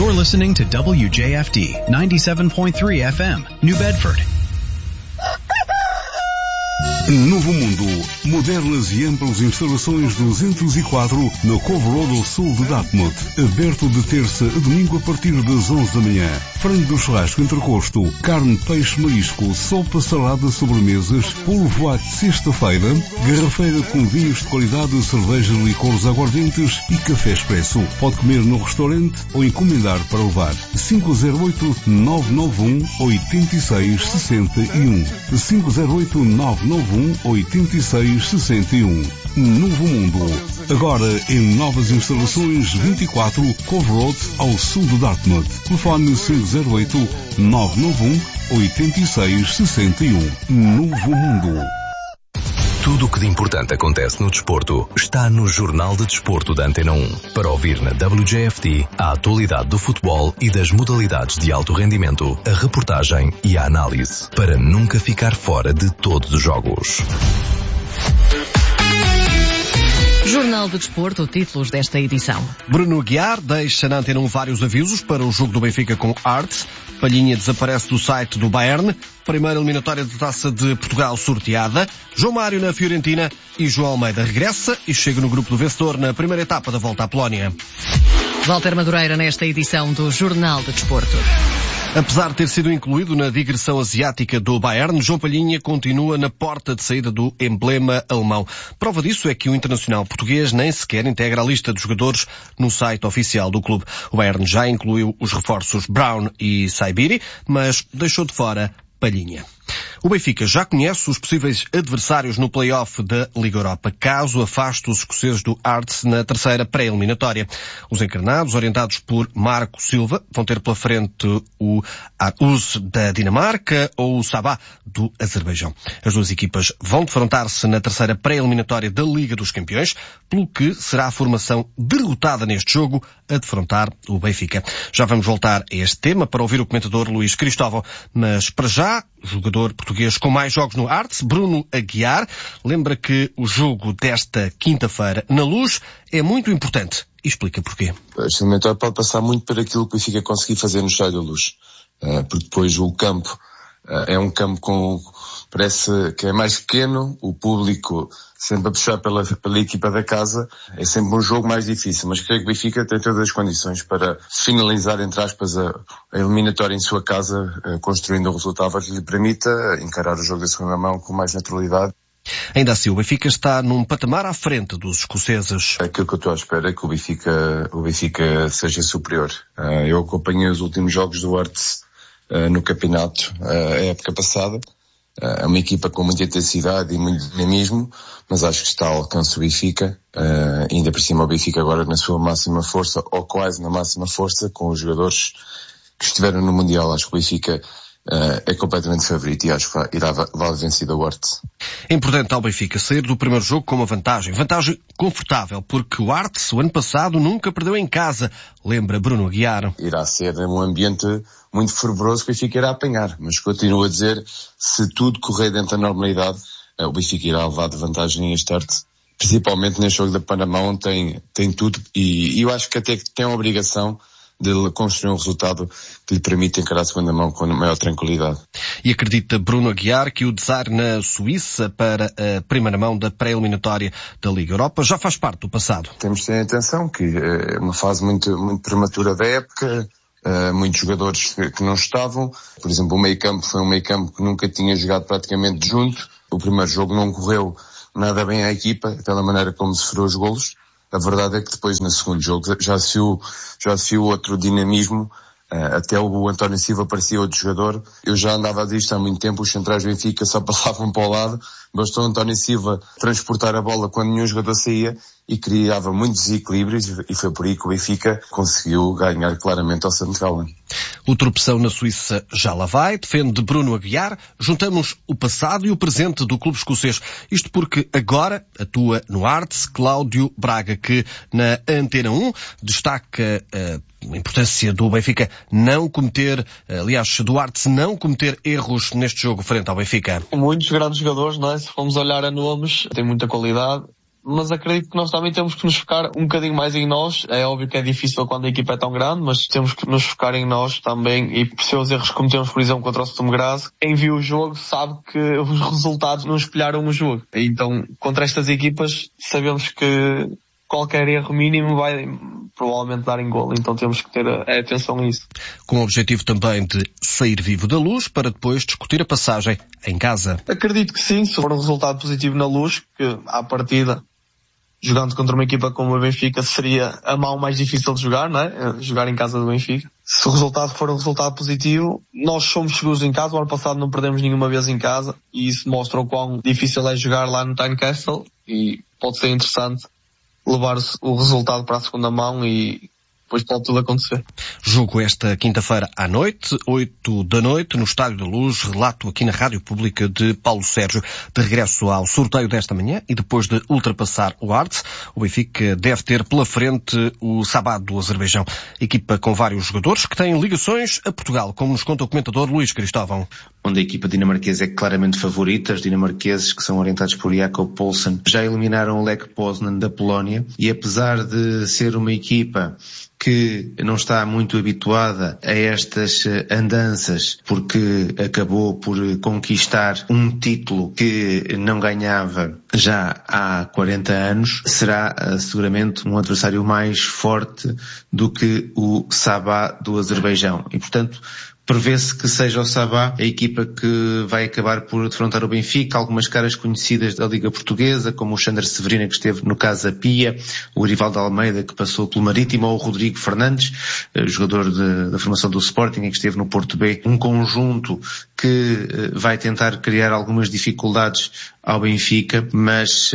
You're listening to WJFD 97.3 FM, New Bedford. Novo Mundo. Modernas e amplas instalações 204 no Cove Road ao sul de Dartmouth. Aberto de terça a domingo a partir das 11 da manhã. Frango do churrasco entrecosto, carne, peixe, marisco, sopa, salada, sobremesas, polvo à sexta-feira, garrafeira com vinhos de qualidade, cerveja, licores aguardentes e café expresso. Pode comer no restaurante ou encomendar para levar. 508-991-8661. 508-991-8661. Novo Mundo. Agora em novas instalações 24 Cove Road ao sul de Dartmouth. Telefone 508-991-8661. Novo Mundo. Tudo o que de importante acontece no desporto está no Jornal de Desporto da Antena 1. Para ouvir na WJFD a atualidade do futebol e das modalidades de alto rendimento, a reportagem e a análise. Para nunca ficar fora de todos os jogos. Jornal de Desporto, títulos desta edição. Bruno Aguiar deixa na Antena 1 vários avisos para o jogo do Benfica com Hearts. Palhinha desaparece do site do Bayern. Primeira eliminatória da Taça de Portugal sorteada. João Mário na Fiorentina e João Almeida regressa e chega no grupo do vencedor na primeira etapa da Volta à Polónia. Walter Madureira nesta edição do Jornal de Desporto. Apesar de ter sido incluído na digressão asiática do Bayern, João Palhinha continua na porta de saída do emblema alemão. Prova disso é que o internacional português nem sequer integra a lista de jogadores no site oficial do clube. O Bayern já incluiu os reforços Brown e Saibiri, mas deixou de fora Palhinha. O Benfica já conhece os possíveis adversários no play-off da Liga Europa, caso afaste os escoceses do Hearts na terceira pré-eliminatória. Os encarnados, orientados por Marco Silva, vão ter pela frente o Aarhus da Dinamarca ou o Sabah do Azerbaijão. As duas equipas vão defrontar-se na terceira pré-eliminatória da Liga dos Campeões, pelo que será a formação derrotada neste jogo a defrontar o Benfica. Já vamos voltar a este tema para ouvir o comentador Luís Cristóvão, mas para já, o jogador português com mais jogos no Hearts, Bruno Aguiar, lembra que o jogo desta quinta-feira na Luz é muito importante e explica porquê. Este eliminatório pode passar muito por aquilo que o Benfica conseguir fazer no Estádio da Luz, porque depois o campo é um campo parece que é mais pequeno, o público sempre a puxar pela equipa da casa, é sempre um jogo mais difícil, mas creio que o Benfica tem todas as condições para finalizar, entre aspas, a eliminatória em sua casa, construindo um resultado que lhe permita encarar o jogo da segunda mão com mais naturalidade. Ainda assim, o Benfica está num patamar à frente dos escoceses. Aquilo que eu estou à espera é que o Benfica seja superior. Eu acompanhei os últimos jogos do Hearts no campeonato, a época passada. É uma equipa com muita intensidade e muito dinamismo, mas acho que está ao alcance do Benfica. Ainda por cima o Benfica agora na sua máxima força, ou quase na máxima força, com os jogadores que estiveram no Mundial. Acho que o Benfica é completamente favorito e acho que irá vencer o Hearts. É importante ao Benfica sair do primeiro jogo com uma vantagem confortável, porque o Hearts, o ano passado, nunca perdeu em casa, lembra Bruno Aguiar. Irá ser um ambiente muito fervoroso que o Benfica irá apanhar, mas continuo a dizer, se tudo correr dentro da normalidade, o Benfica irá levar de vantagem este Hearts, principalmente neste jogo da Panamá, onde tem tudo, e eu acho que até tem a obrigação de construir um resultado que lhe permite encarar a segunda mão com maior tranquilidade. E acredita Bruno Aguiar que o desaire na Suíça para a primeira mão da pré-eliminatória da Liga Europa já faz parte do passado? Temos de ter atenção que é uma fase muito, muito prematura da época, muitos jogadores que não estavam. Por exemplo, o meio-campo foi um meio-campo que nunca tinha jogado praticamente junto. O primeiro jogo não correu nada bem à equipa, pela maneira como se sofreu os golos. A verdade é que depois, no segundo jogo, já se viu outro dinamismo. Até o António Silva parecia outro jogador. Eu já andava a dizer isto há muito tempo, os centrais do Benfica só passavam para o lado. Bastou o António Silva transportar a bola quando nenhum jogador saía e criava muitos desequilíbrios, e foi por aí que o Benfica conseguiu ganhar claramente ao St. Gallen. O tropeção na Suíça já lá vai, defende Bruno Aguiar. Juntamos o passado e o presente do clube escocês. Isto porque agora atua no Hearts Cláudio Braga, que na Antena 1 destaca a importância do Benfica não cometer, aliás, do Hearts não cometer erros neste jogo frente ao Benfica. Muitos grandes jogadores, não é? Se formos olhar a nomes, tem muita qualidade. mas acredito que nós também temos que nos focar um bocadinho mais em nós. É óbvio que é difícil quando a equipa é tão grande, mas temos que nos focar em nós também e perceber os erros que cometemos, por exemplo, contra o Sturm Graz. Quem viu o jogo sabe que os resultados não espelharam o jogo. Então, contra estas equipas, sabemos que qualquer erro mínimo vai provavelmente dar em golo, então temos que ter atenção a isso. Com o objetivo também de sair vivo da Luz para depois discutir a passagem em casa. Acredito que sim, se for um resultado positivo na Luz, que à partida, jogando contra uma equipa como o Benfica, seria a mão mais difícil de jogar, não é? Jogar em casa do Benfica. Se o resultado for um resultado positivo, nós somos seguros em casa. O ano passado não perdemos nenhuma vez em casa e isso mostra o quão difícil é jogar lá no Tynecastle e pode ser interessante levar o resultado para a segunda mão e depois pode tudo acontecer. Jogo esta quinta-feira à noite, 8 da noite, no Estádio da Luz. Relato aqui na Rádio Pública de Paulo Sérgio. De regresso ao sorteio desta manhã e depois de ultrapassar o Arts, o Benfica deve ter pela frente o Sabah do Azerbaijão. Equipa com vários jogadores que têm ligações a Portugal, como nos conta o comentador Luís Cristóvão. Onde a equipa dinamarquesa é claramente favorita. Os dinamarqueses, que são orientados por Jakob Poulsen, já eliminaram o Lech Poznan da Polónia e apesar de ser uma equipa que não está muito habituada a estas andanças, porque acabou por conquistar um título que não ganhava já há 40 anos, será seguramente um adversário mais forte do que o Sabah do Azerbaijão. E, portanto, prevê-se que seja o Sabah a equipa que vai acabar por defrontar o Benfica. Algumas caras conhecidas da Liga Portuguesa, como o Xander Severina, que esteve no Casa Pia, o Rivaldo Almeida, que passou pelo Marítimo, ou o Rodrigo Fernandes, jogador da formação do Sporting, que esteve no Porto B. Um conjunto que vai tentar criar algumas dificuldades ao Benfica, mas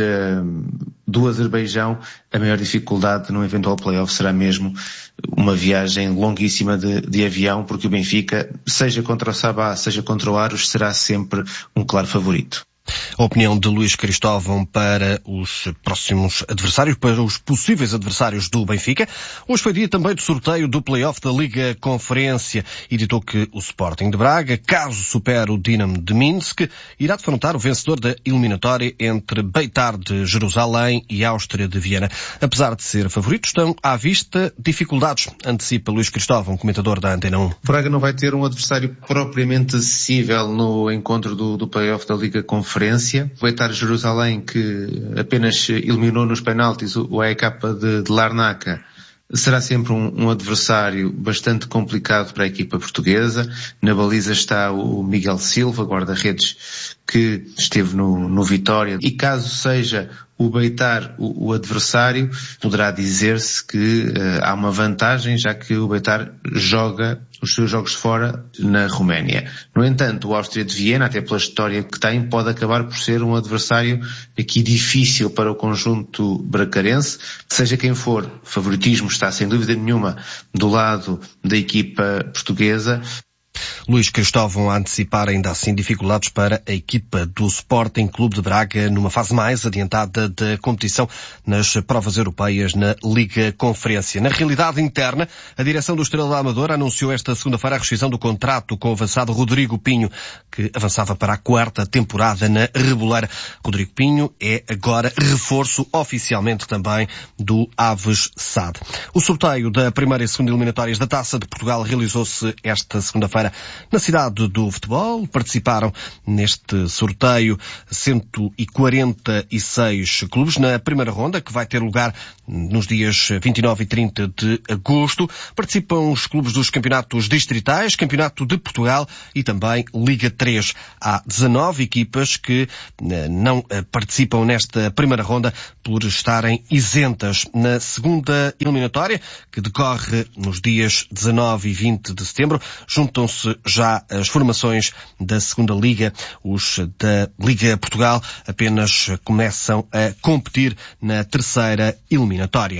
do Azerbaijão a maior dificuldade no eventual play-off será mesmo uma viagem longuíssima de avião, porque o Benfica, seja contra o Sabah, seja contra o Aros, será sempre um claro favorito. A opinião de Luís Cristóvão para os próximos adversários, para os possíveis adversários do Benfica. Hoje foi dia também do sorteio do play-off da Liga Conferência e ditou que o Sporting de Braga, caso supere o Dinamo de Minsk, irá defrontar o vencedor da eliminatória entre Beitar de Jerusalém e Áustria de Viena. Apesar de ser favorito, estão à vista dificuldades, antecipa Luís Cristóvão, comentador da Antena 1. Braga não vai ter um adversário propriamente acessível no encontro do play-off da Liga Conferência. O Beitar Jerusalém, que apenas eliminou nos penaltis o AEK de Larnaca, será sempre um adversário bastante complicado para a equipa portuguesa. Na baliza está o Miguel Silva, guarda-redes, que esteve no Vitória. E caso seja o Beitar o adversário, poderá dizer-se que há uma vantagem, já que o Beitar joga os seus jogos de fora na Roménia. No entanto, o Áustria de Viena, até pela história que tem, pode acabar por ser um adversário aqui difícil para o conjunto bracarense. Seja quem for, o favoritismo está sem dúvida nenhuma do lado da equipa portuguesa. Luís Cristóvão a antecipar ainda assim dificuldades para a equipa do Sporting Clube de Braga numa fase mais adiantada da competição nas provas europeias na Liga Conferência. Na realidade interna, a direção do Estrela da Amadora anunciou esta segunda-feira a rescisão do contrato com o avançado Rodrigo Pinho, que avançava para a 4ª temporada na Reboleira. Rodrigo Pinho é agora reforço oficialmente também do Aves SAD. O sorteio da primeira e segunda eliminatórias da Taça de Portugal realizou-se esta segunda-feira na cidade do futebol. Participaram neste sorteio 146 clubes na primeira ronda, que vai ter lugar nos dias 29 e 30 de agosto. Participam os clubes dos campeonatos distritais, Campeonato de Portugal e também Liga 3. Há 19 equipas que não participam nesta primeira ronda por estarem isentas. Na segunda eliminatória, que decorre nos dias 19 e 20 de setembro, juntam-se já as formações da segunda Liga. Os da Liga Portugal apenas começam a competir na terceira eliminatória.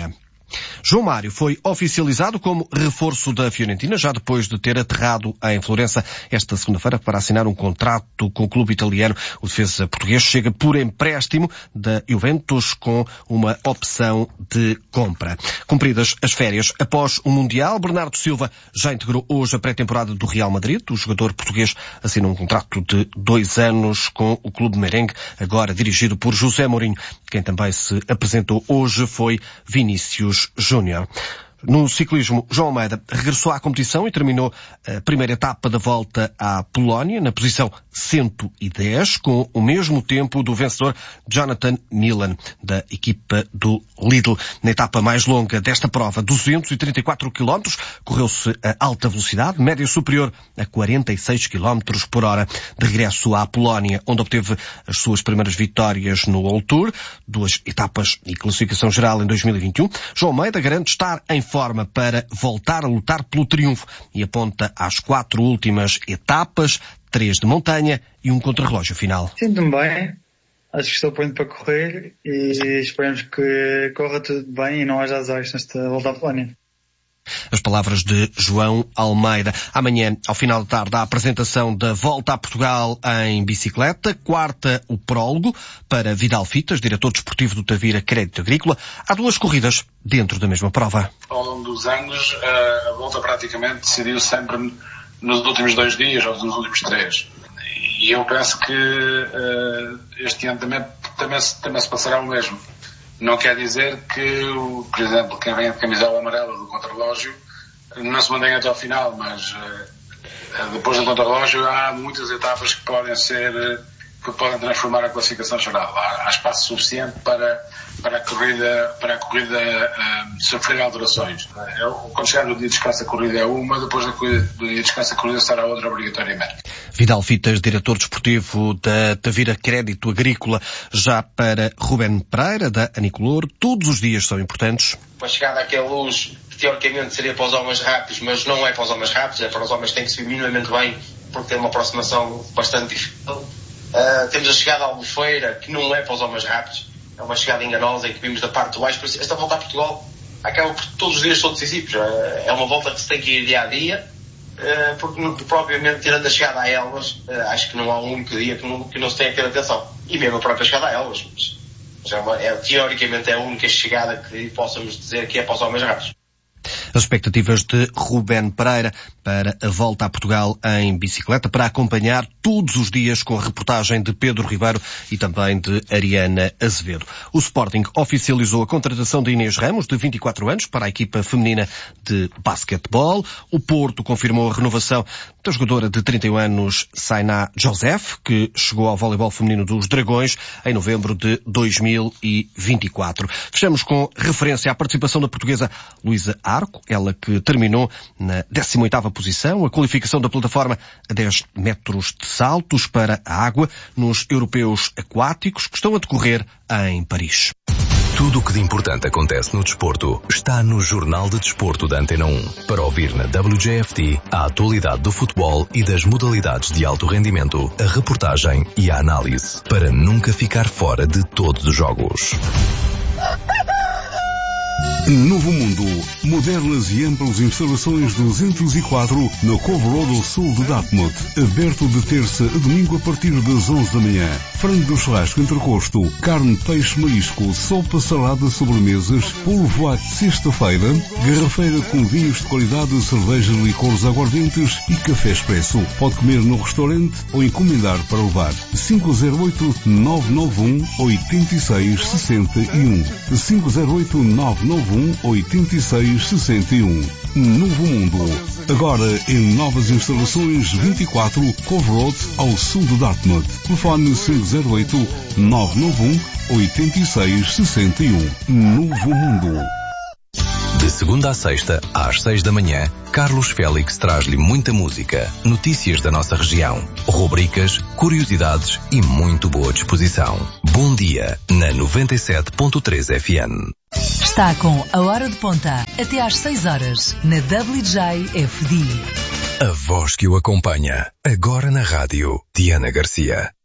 João Mário foi oficializado como reforço da Fiorentina, já depois de ter aterrado em Florença esta segunda-feira para assinar um contrato com o clube italiano. O defesa português chega por empréstimo da Juventus com uma opção de compra. Cumpridas as férias após o Mundial, Bernardo Silva já integrou hoje a pré-temporada do Real Madrid. O jogador português assina um contrato de 2 anos com o clube merengue, agora dirigido por José Mourinho. Quem também se apresentou hoje foi Vinícius Júnior. No ciclismo, João Almeida regressou à competição e terminou a primeira etapa da volta à Polónia na posição 110, com o mesmo tempo do vencedor Jonathan Milan, da equipa do Lidl. Na etapa mais longa desta prova, 234 km, correu-se a alta velocidade, média superior a 46 km por hora. De regresso à Polónia, onde obteve as suas primeiras vitórias no World Tour, 2 etapas e classificação geral em 2021, João Almeida garante estar em forma para voltar a lutar pelo triunfo e aponta às 4 últimas etapas, 3 de montanha e um contrarrelógio final. Sinto-me bem, acho que estou pronto para correr e esperamos que corra tudo bem e não haja azares nesta volta à Polónia. As palavras de João Almeida. Amanhã, ao final da tarde, a apresentação da Volta a Portugal em bicicleta. Quarta, o prólogo para Vidal Fitas, diretor desportivo do Tavira Crédito Agrícola. Há 2 corridas dentro da mesma prova. Ao longo dos anos, a volta praticamente decidiu sempre nos últimos 2 dias ou nos últimos 3. E eu penso que este ano também se passará o mesmo. Não quer dizer que, por exemplo, quem vem de camisola amarela do contrarrelógio não se mantenha até ao final, mas depois do contrarrelógio há muitas etapas que podem transformar a classificação geral. Há espaço suficiente para a corrida sofrer alterações. Quando chegar no dia de descanso a corrida é uma, depois do dia de descanso a corrida será outra obrigatoriamente. Vidal Fitas, diretor desportivo da Tavira Crédito Agrícola. Já para Ruben Pereira, da Anicolor, todos os dias são importantes. A chegada àquela luz, teoricamente seria para os homens rápidos, mas não é para os homens rápidos, é para os homens que têm que subir minimamente bem, porque tem uma aproximação bastante difícil. Temos a chegada à Albufeira, que não é para os homens rápidos, é uma chegada enganosa em que vimos da parte de baixo. Por isso, esta volta a Portugal acaba por todos os dias são decisivos. É uma volta que se tem que ir dia a dia, porque propriamente tirando a chegada a Elvas, acho que não há um único dia que não se tenha que ter atenção. E mesmo a própria chegada a Elvas, mas teoricamente é a única chegada que possamos dizer que é para os homens rápidos. As expectativas de Ruben Pereira para a volta a Portugal em bicicleta, para acompanhar todos os dias com a reportagem de Pedro Ribeiro e também de Ariana Azevedo. O Sporting oficializou a contratação de Inês Ramos, de 24 anos, para a equipa feminina de basquetebol. O Porto confirmou a renovação da jogadora de 31 anos, Sainá Joseph, que chegou ao voleibol feminino dos Dragões em novembro de 2024. Fechamos com referência à participação da portuguesa Luísa Arco, ela que terminou na 18ª posição, a qualificação da plataforma a 10 metros de saltos para a água nos europeus aquáticos que estão a decorrer em Paris. Tudo o que de importante acontece no desporto está no Jornal de Desporto da Antena 1. Para ouvir na WJFT a atualidade do futebol e das modalidades de alto rendimento, a reportagem e a análise, para nunca ficar fora de todos os jogos. Novo Mundo. Modernas e amplas instalações 204 no Cove Road ao sul de Dartmouth. Aberto de terça a domingo a partir das 11 da manhã. Frango do churrasco entrecosto, carne, peixe, marisco, sopa, salada, sobremesas, polvo à sexta-feira, garrafeira com vinhos de qualidade, cervejas, licores aguardentes e café expresso. Pode comer no restaurante ou encomendar para levar. 508-991-8661. 508-991-8661. Novo Mundo. Agora em novas instalações 24 Cove Road ao sul de Dartmouth. Telefone 508-991-8661. Novo Mundo. De segunda a sexta, às 6 da manhã, Carlos Félix traz-lhe muita música, notícias da nossa região, rubricas, curiosidades e muito boa disposição. Bom dia, na 97.3 FM. Está com a Hora de Ponta, até às 6 horas, na WJFD. A voz que o acompanha, agora na rádio, Diana Garcia.